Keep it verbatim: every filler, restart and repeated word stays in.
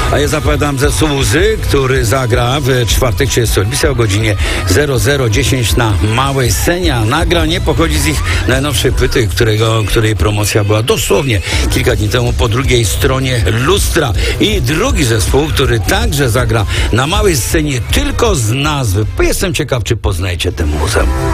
A ja zapowiadam zespół Łzy, który zagra w czwartek, trzydziestego lipca o godzinie zero zero dziesięć na małej scenie. A nagranie pochodzi z ich najnowszej płyty, którego, której promocja była dosłownie kilka dni temu po drugiej stronie lustra. I drugi zespół, który także zagra na małej scenie tylko z nazwy. Jestem ciekaw, czy poznajecie tę muzę.